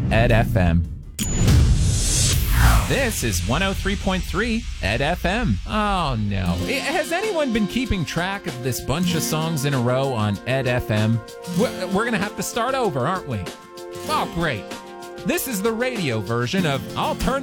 Ed FM. This is 103.3 Ed FM. Oh no. Has anyone been keeping track of this bunch of songs in a row on Ed FM? We're going to have to start over, aren't we? Oh, great. This is the radio version of I'll Turn